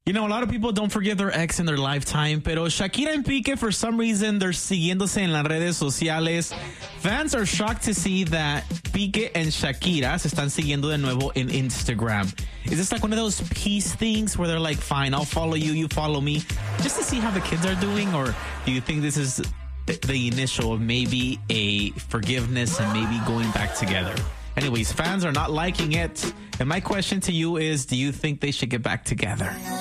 You know, a lot of people don't forgive their ex in their lifetime, pero Shakira and Piqué, for some reason, they're siguiéndose en las redes sociales. Fans are shocked to see that Piqué and Shakira se están siguiendo de nuevo in Instagram. Is this like one of those peace things where they're like, fine, I'll follow you, you follow me, just to see how the kids are doing? Or do you think this is the initial of maybe a forgiveness and maybe going back together? Anyways, fans are not liking it. And my question to you is, do you think they should get back together?